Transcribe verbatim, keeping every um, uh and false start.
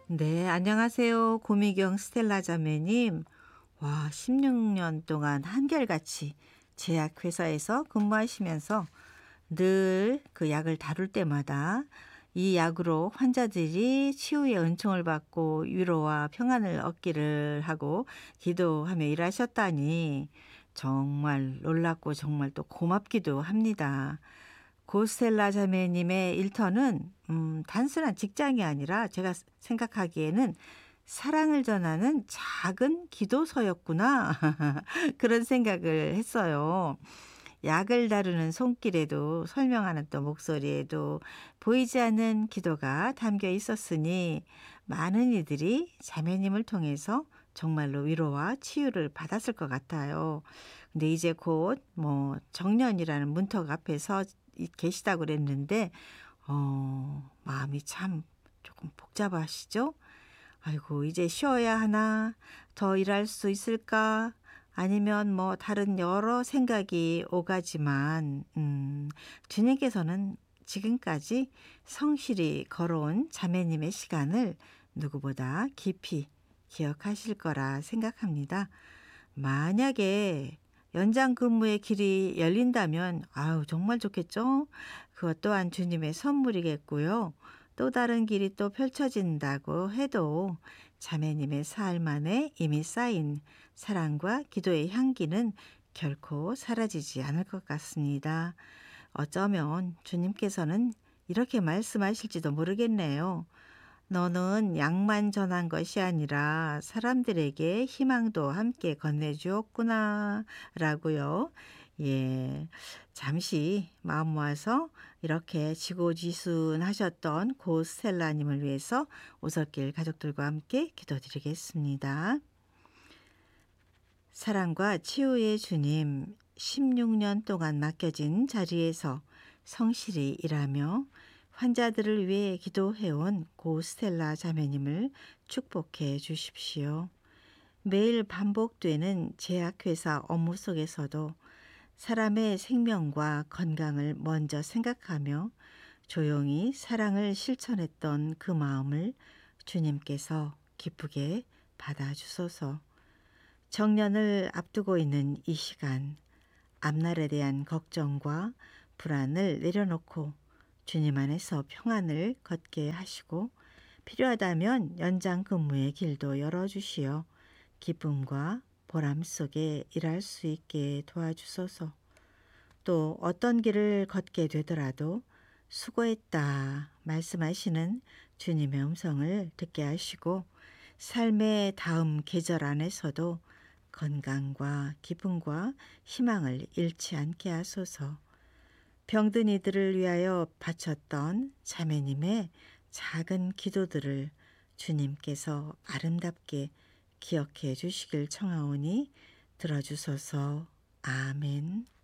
네, 안녕하세요. 고미경 스텔라 자매님. 와, 십육 년 동안 한결같이 제약회사에서 근무하시면서 늘 그 약을 다룰 때마다 이 약으로 환자들이 치유의 은총을 받고 위로와 평안을 얻기를 하고 기도하며 일하셨다니 정말 놀랍고 정말 또 고맙기도 합니다. 고스텔라 자매님의 일터는 음 단순한 직장이 아니라 제가 생각하기에는 '사랑을 전하는 작은 기도서였구나.' 그런 생각을 했어요. 약을 다루는 손길에도 설명하는 또 목소리에도 보이지 않는 기도가 담겨 있었으니 많은 이들이 자매님을 통해서 정말로 위로와 치유를 받았을 것 같아요. 근데 이제 곧 뭐 정년이라는 문턱 앞에 서 이 계시다고 그랬는데 어 마음이 참 조금 복잡하시죠? '아이고 이제 쉬어야 하나? 더 일할 수 있을까?' 아니면 뭐 다른 여러 생각이 오가지만 음 주님께서는 지금까지 성실히 걸어온 자매님의 시간을 누구보다 깊이 기억하실 거라 생각합니다. 만약에 연장 근무의 길이 열린다면 아우 정말 좋겠죠. 그것 또한 주님의 선물이겠고요. 또 다른 길이 또 펼쳐진다고 해도 자매님의 삶 안에 이미 쌓인 사랑과 기도의 향기는 결코 사라지지 않을 것 같습니다. 어쩌면 주님께서는 이렇게 말씀하실지도 모르겠네요. 너는 약만 전한 것이 아니라 사람들에게 희망도 함께 건네주었구나. 라고요. 예. 잠시 마음 모아서 이렇게 지고지순하셨던 고 스텔라님을 위해서 오솔길 가족들과 함께 기도드리겠습니다. 사랑과 치유의 주님, 십육 년 동안 맡겨진 자리에서 성실히 일하며 환자들을 위해 기도해온 고 스텔라 자매님을 축복해 주십시오. 매일 반복되는 제약회사 업무 속에서도 사람의 생명과 건강을 먼저 생각하며 조용히 사랑을 실천했던 그 마음을 주님께서 기쁘게 받아주소서. 정년을 앞두고 있는 이 시간, 앞날에 대한 걱정과 불안을 내려놓고 주님 안에서 평안을 걷게 하시고 필요하다면 연장 근무의 길도 열어주시어 기쁨과 보람 속에 일할 수 있게 도와주소서. 또 어떤 길을 걷게 되더라도 수고했다 말씀하시는 주님의 음성을 듣게 하시고 삶의 다음 계절 안에서도 건강과 기쁨과 희망을 잃지 않게 하소서. 병든 이들을 위하여 바쳤던 자매님의 작은 기도들을 주님께서 아름답게 기억해 주시길 청하오니 들어주소서. 아멘.